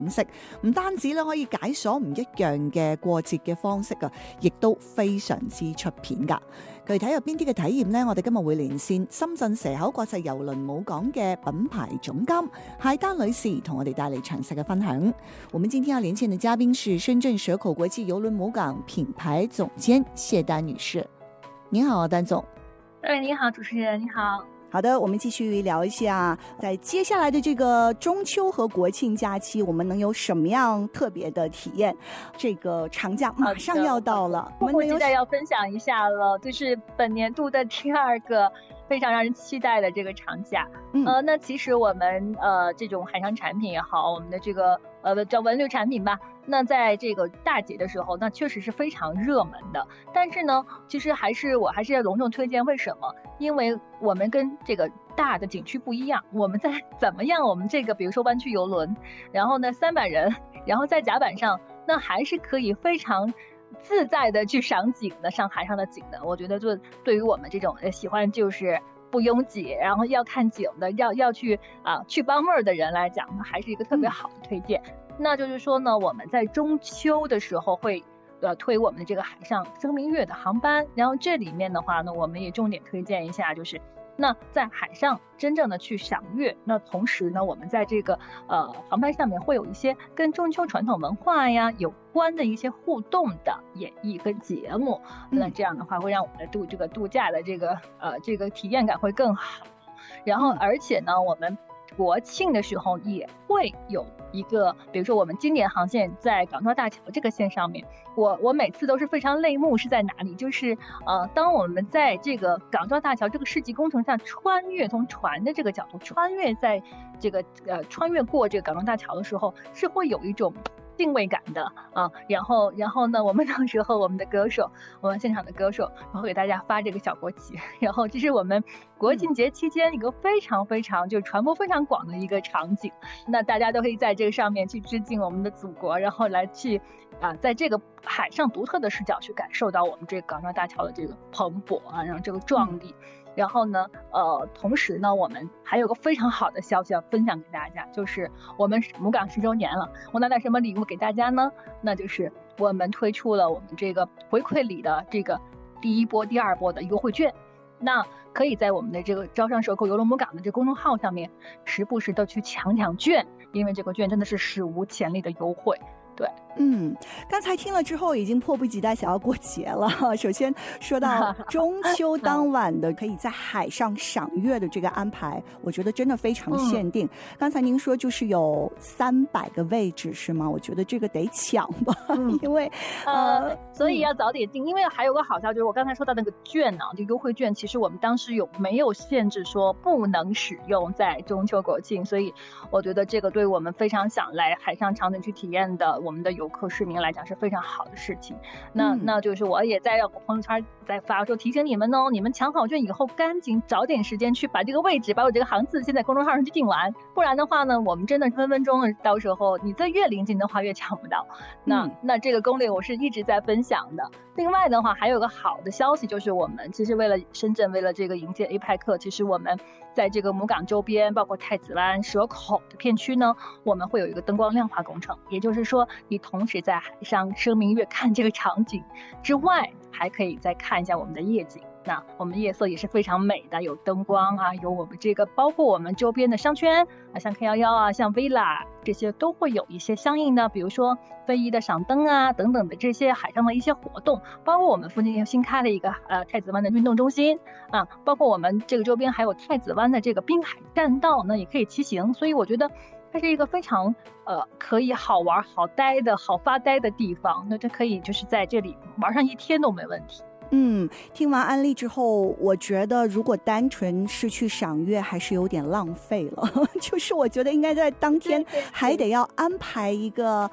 色，唔單止咧可以解鎖唔一樣嘅過節嘅方式啊，亦都非常之出片㗎。具體有邊啲嘅體驗呢？我哋今日會連線深圳蛇口國際郵輪母港嘅品牌總監謝丹女士，同我哋帶嚟詳細嘅分享。我們今天要連線嘅嘉賓是深圳蛇口國際郵輪母港品牌總監謝丹女士。你好，丹總。 你好，主持人，你好。 好的，我们继续聊一下，在接下来的这个中秋和国庆假期，我们能有什么样特别的体验？这个长假马上要到了， 迫不及待要分享一下了，就是本年度的第二个非常让人期待的这个长假。那其实我们这种海上产品也好，我们的这个叫文旅产品吧，那在这个大节的时候，那确实是非常热门的。但是呢，其实我还是要隆重推荐，为什么？因为我们跟这个大的景区不一样，我们在怎么样？我们这个比如说湾区邮轮，然后呢300人，然后在甲板上，那还是可以非常自在的去赏景的，上海上的景的。我觉得就对于我们这种喜欢就是不拥挤，然后要看景的，要去去帮味儿的人来讲，还是一个特别好的推荐。那就是说呢，我们在中秋的时候会推我们的这个海上生明月的航班，然后这里面的话呢，我们也重点推荐一下，就是那在海上真正的去赏月，那同时呢，我们在这个航班上面会有一些跟中秋传统文化呀有关的一些互动的演绎跟节目，那这样的话会让我们的这个度假的这个体验感会更好。然后而且呢，我们国庆的时候也会有一个，比如说我们经典航线在港珠澳大桥这个线上面，我每次都是非常泪目，是在哪里？就是当我们在这个港珠澳大桥这个世纪工程上穿越，从船的这个角度穿越，在这个穿越过这个港珠澳大桥的时候，是会有一种敬畏感的然后呢，我们到时候我们现场的歌手会给大家发这个小国旗，然后这是我们国庆节期间一个非常非常就传播非常广的一个场景，那大家都可以在这个上面去致敬我们的祖国，然后来去在这个海上独特的视角去感受到我们这个港珠澳大桥的这个蓬勃然后这个壮丽。然后呢同时呢，我们还有个非常好的消息要分享给大家，就是我们母港10周年了，我拿点什么礼物给大家呢？那就是我们推出了我们这个回馈礼的这个第一波第二波的优惠券，那可以在我们的这个招商蛇口邮轮母港的这公众号上面时不时的去抢券，因为这个券真的是史无前例的优惠。对， 刚才听了之后已经迫不及待想要过节了。首先说到中秋当晚的可以在海上赏月的这个安排，我觉得真的非常限定。刚才您说就是有300个位置是吗？我觉得这个得抢吧，因为所以要早点订。因为还有个好消息，就是我刚才说到那个券就优惠券，其实我们当时没有限制说不能使用在中秋国庆，所以我觉得这个对我们非常想来海上场景去体验的我们的游客市民来讲是非常好的事情。那就是我也在让我朋友圈在发说提醒你们你们抢好券以后赶紧找点时间去把这个位置把我这个航次先在公众号上去订完，不然的话呢，我们真的分分钟到时候你这越临近的话越抢不到。那这个攻略我是一直在分享的。另外的话还有个好的消息，就是我们其实为了深圳，为了这个迎接 APEC， 其实我们在这个母港周边包括太子湾蛇口的片区呢，我们会有一个灯光亮化工程，也就是说你同时在海上生明月看这个场景之外，还可以再看一下我们的夜景。那我们夜色也是非常美的，有灯光有我们这个包括我们周边的商圈像 K11像 Villa 这些都会有一些相应的，比如说飞翼的赏灯等等的这些海上的一些活动，包括我们附近新开了一个太子湾的运动中心包括我们这个周边还有太子湾的这个滨海栈道呢，也可以骑行。所以我觉得它是一个非常可以好玩好呆的好发呆的地方，那它可以就是在这里玩上一天都没问题。 听完安利之后，我觉得如果单纯是去赏月还是有点浪费了，就是我觉得应该在当天还得要安排一个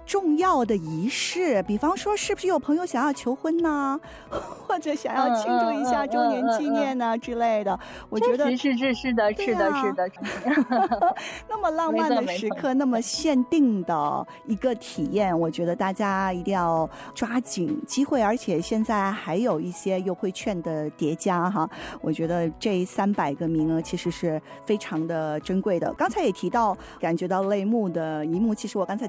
重要的仪式，比方说是不是有朋友想要求婚呢，或者想要庆祝一下周年纪念呢之类的。我觉得是的，是的。 那么浪漫的时刻，那么限定的一个体验，我觉得大家一定要抓紧机会，而且现在还有一些优惠券的叠加哈，我觉得这300个名额其实是非常的珍贵的。刚才也提到感觉到泪目的一幕，其实我刚才